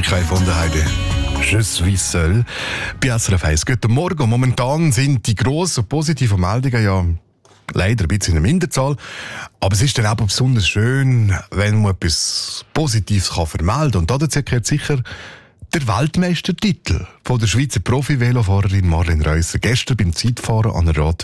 Musiker gefunden heute. Je suis seul. Bei SRF 1. Guten Morgen. Momentan sind die grossen positiven Meldungen ja leider ein bisschen in der Minderzahl. Aber es ist dann auch besonders schön, wenn man etwas Positives vermelden kann. Und dazu gehört sicher der Weltmeistertitel von der Schweizer Profi-Velofahrerin Marlene Reusser. Gestern beim Zeitfahren an der Rad